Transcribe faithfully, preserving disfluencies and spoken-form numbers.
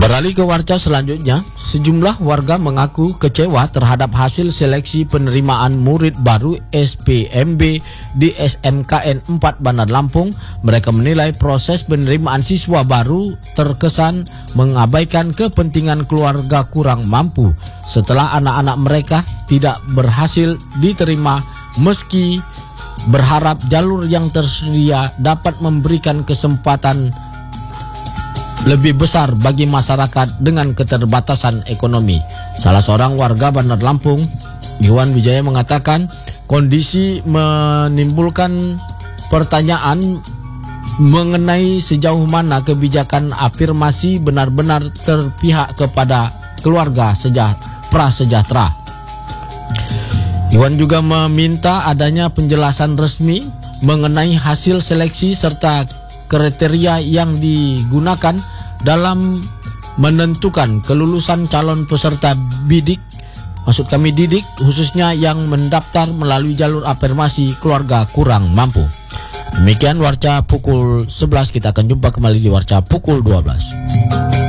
Beralih ke warta selanjutnya, sejumlah warga mengaku kecewa terhadap hasil seleksi penerimaan murid baru S P M B di S M K N empat Bandar Lampung. Mereka menilai proses penerimaan siswa baru terkesan mengabaikan kepentingan keluarga kurang mampu setelah anak-anak mereka tidak berhasil diterima, meski berharap jalur yang tersedia dapat memberikan kesempatan lebih besar bagi masyarakat dengan keterbatasan ekonomi. Salah seorang warga Bandar Lampung, Iwan Wijaya, mengatakan kondisi menimbulkan pertanyaan mengenai sejauh mana kebijakan afirmasi benar-benar terpihak kepada keluarga sejahtera, prasejahtera. Iwan juga meminta adanya penjelasan resmi mengenai hasil seleksi serta kriteria yang digunakan dalam menentukan kelulusan calon peserta bidik, maksud kami didik, khususnya yang mendaftar melalui jalur afirmasi keluarga kurang mampu. Demikian warta pukul sebelas, kita akan jumpa kembali di warta pukul dua belas.